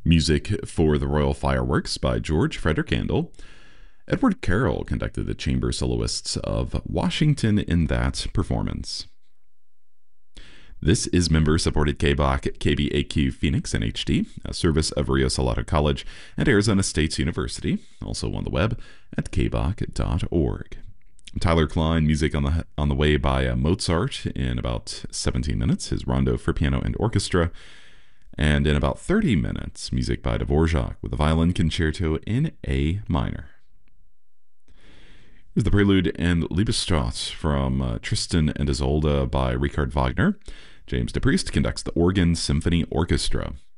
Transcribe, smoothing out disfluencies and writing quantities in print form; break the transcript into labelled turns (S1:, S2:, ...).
S1: Music for the Royal Fireworks by George Frederick Handel. Edward Carroll conducted the chamber soloists of Washington in that performance. This is member-supported KBOC KBAQ Phoenix in HD, a service of Rio Salado College and Arizona State University, also on the web at kboc.org. Tyler Klein, music on the way by Mozart in about 17 minutes, his rondo for piano and orchestra. And in about 30 minutes, music by Dvorak with a violin concerto in A minor. Here's the Prelude and Liebestod from Tristan and Isolde by Richard Wagner. James DePriest conducts the Organ Symphony Orchestra.